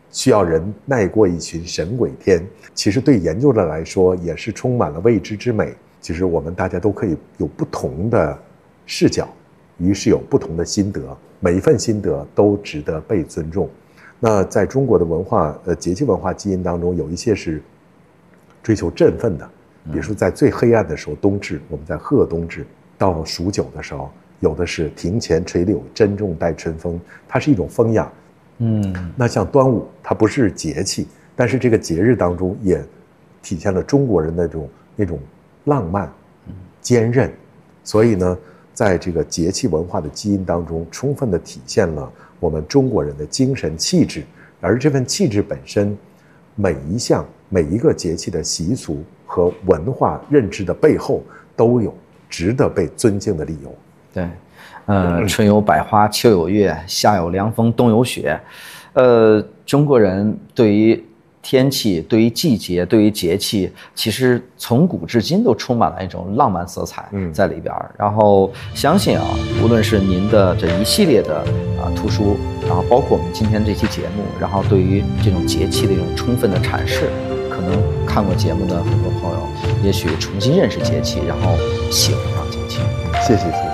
需要人耐过一群神鬼天。其实对研究者来说也是充满了未知之美。其实我们大家都可以有不同的视角，于是有不同的心得，每一份心得都值得被尊重。那在中国的文化节气文化基因当中，有一些是追求振奋的，比如说在最黑暗的时候冬至，我们在贺冬至；到数九的时候，有的是庭前垂柳珍重待春风，它是一种风雅。那像端午，它不是节气，但是这个节日当中也体现了中国人的那种浪漫、坚韧。所以呢，在这个节气文化的基因当中，充分地体现了我们中国人的精神气质。而这份气质本身，每一个节气的习俗和文化认知的背后，都有值得被尊敬的理由。 对。春有百花，秋有月，夏有凉风，冬有雪。中国人对于天气、对于季节、对于节气，其实从古至今都充满了一种浪漫色彩在里边。然后相信无论是您的这一系列的图书，然后包括我们今天这期节目，然后对于这种节气的一种充分的阐释，可能看过节目的很多朋友，也许重新认识节气，然后喜欢上节气。 谢谢。